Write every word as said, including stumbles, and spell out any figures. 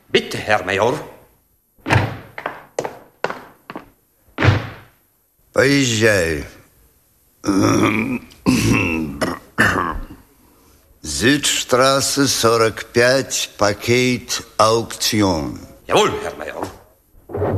Bitte, Herr Major. Поезжай. Südstraße сорок пять, Paket Auktion. Jawohl, Herr Major.